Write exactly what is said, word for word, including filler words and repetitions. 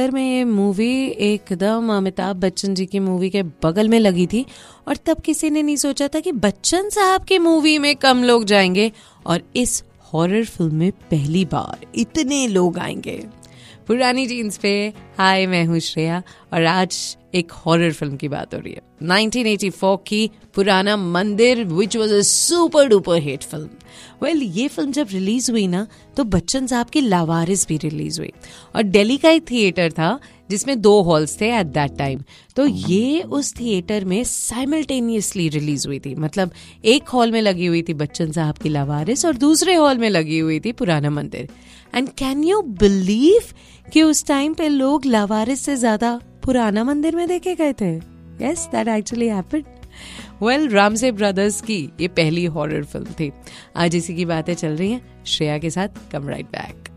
में ये मूवी एकदम अमिताभ बच्चन जी की मूवी के बगल में लगी थी और तब किसी ने नहीं सोचा था कि बच्चन साहब की मूवी में कम लोग जाएंगे और इस हॉरर फिल्म में पहली बार इतने लोग आएंगे। पुरानी जीन्स पे हाय, मैं हूँ श्रेया और आज एक हॉरर फिल्म की बात हो रही है। नाइनटीन एटी फोर की पुराना मंदिर which was a super duper hit film. Well ये फिल्म जब रिलीज हुई ना तो बच्चन साहब की लावारिस भी रिलीज हुई और दिल्ली का एक थिएटर था जिसमें दो हॉल्स थे एट दैट टाइम। तो ये उस थिएटर में साइमल्टेनियसली रिलीज हुई थी, मतलब एक हॉल में लगी हुई थी बच्चन साहब की लावारिस और दूसरे हॉल में लगी हुई थी पुराना मंदिर। एंड कैन यू बिलीव कि उस टाइम पे लोग लावारिस से ज्यादा पुराना मंदिर में देखे गए थे। Yes, that actually happened. Well, Ramsay brothers की ये पहली हॉरर फिल्म थी। आज इसी की बातें चल रही हैं श्रेया के साथ। कम राइट बैक।